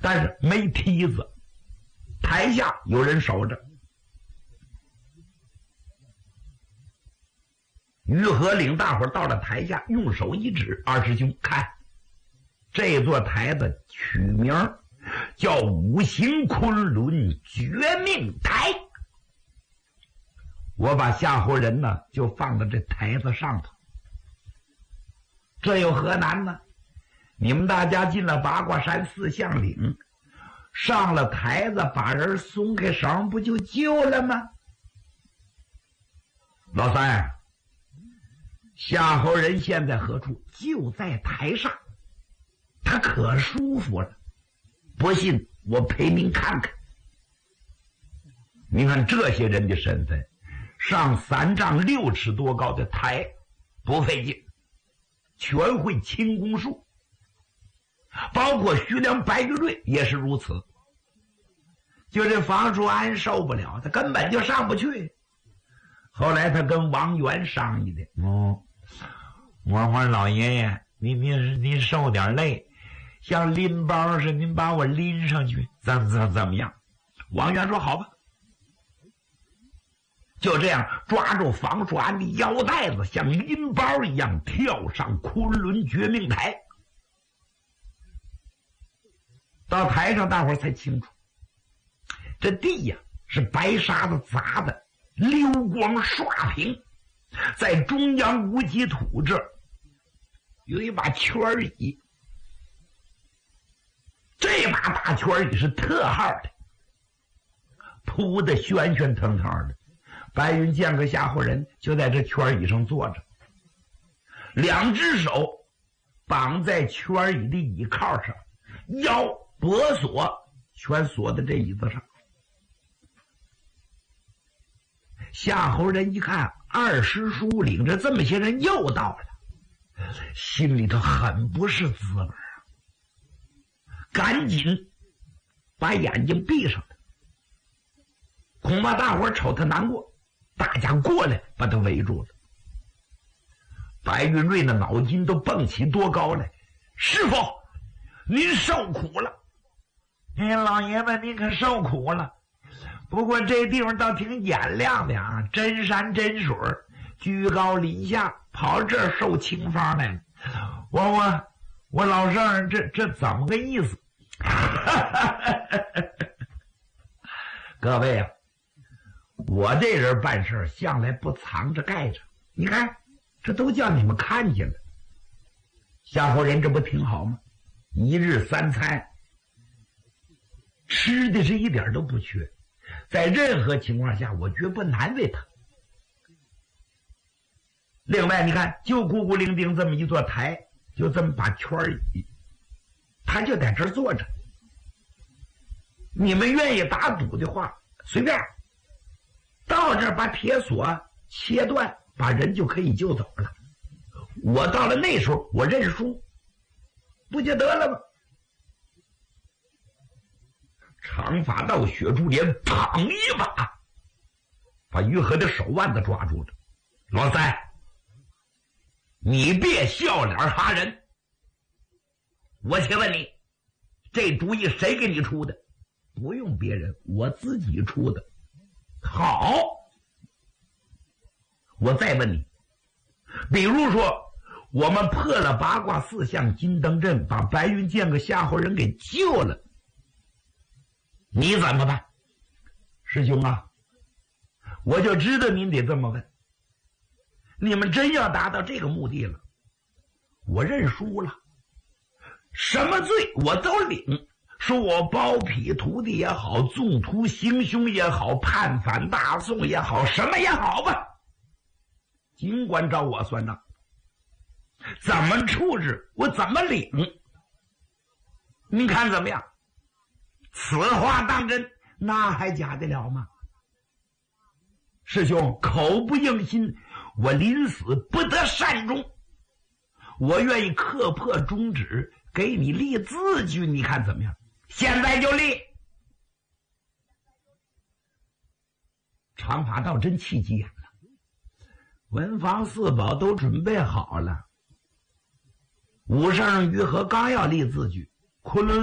但是没梯子，台下有人守着。于和领大伙到了台下，用手一指：“二师兄，看，这座台子取名叫五行昆仑绝命台。我把夏侯人呢就放到这台子上头，这有何难呢？你们大家进了八卦山四象岭，上了台子，把人松开绳，不就救了吗？”老三，夏侯人现在何处？就在台上，他可舒服了。不信我陪您看看。你看这些人的身份，上3丈6尺多高的台不费劲，全会轻功术，包括徐良、白玉瑞也是如此。就这房叔安受不了，他根本就上不去。后来他跟王元商议的，我说老爷爷，您受点累，像拎包似的，您把我拎上去，怎么样？王元说好吧。就这样抓住房叔安的腰带子，像拎包一样跳上昆仑绝命台。到台上大伙儿才清楚，这地呀是白沙子砸的，溜光刷平，在中央无极土这儿有一把圈椅，这把大圈椅是特号的，铺的喧喧腾腾的。白云见个夏侯人就在这圈椅上坐着，两只手绑在圈椅的椅靠上，腰脖锁全锁在这椅子上。夏侯人一看二师叔领着这么些人又到了，心里头很不是滋味啊，赶紧把眼睛闭上了，恐怕大伙瞅他难过，大家过来把他围住了。白云瑞的脑筋都蹦起多高来，师傅您受苦了。老爷子您可受苦了，不过这地方倒挺眼亮的啊，真山真水，居高临下，跑这儿受清风来了。我老圣这怎么个意思？各位啊，我这人办事向来不藏着盖着，你看这都叫你们看见了。夏侯人这不挺好吗？一日3餐，吃的是一点都不缺，在任何情况下我绝不难为他。另外你看，就孤孤零零这么一座台，就这么把圈椅，他就在这儿坐着。你们愿意打赌的话，随便到这儿把铁锁切断，把人就可以救走了。我到了那时候我认输，不就得了吗？长发道雪珠帘砰一把把于和的手腕子抓住了。老三，你别笑脸哈人，我且问你，这主意谁给你出的？不用别人，我自己出的。好，我再问你，比如说我们破了八卦4象金灯阵，把白云见个夏侯人给救了，你怎么办？师兄啊，我就知道您得这么问。你们真要达到这个目的了，我认输了，什么罪我都领，说我包庇徒弟也好，纵图行凶也好，叛反大宋也好，什么也好吧，尽管找我算账，怎么处置我怎么领，您看怎么样？此话当真，那还假得了吗？师兄口不应心，我临死不得善终，我愿意刻破中指，给你立字据，你看怎么样？现在就立。长发道真气急眼了，文房四宝都准备好了，武圣于和刚要立字据，昆仑